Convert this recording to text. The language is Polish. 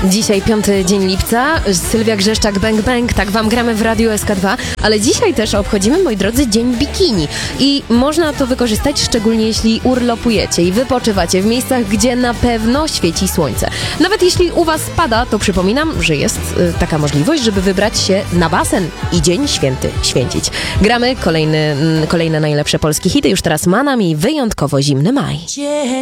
Dzisiaj 5 dzień lipca, Sylwia Grzeszczak, Bang Bang, tak wam gramy w Radiu SK2, ale dzisiaj też obchodzimy, moi drodzy, Dzień Bikini i można to wykorzystać szczególnie jeśli urlopujecie i wypoczywacie w miejscach, gdzie na pewno świeci słońce. Nawet jeśli u was pada, to przypominam, że jest taka możliwość, żeby wybrać się na basen i Dzień Święty święcić. Gramy kolejne najlepsze polskie hity, już teraz Manam i wyjątkowo zimny maj.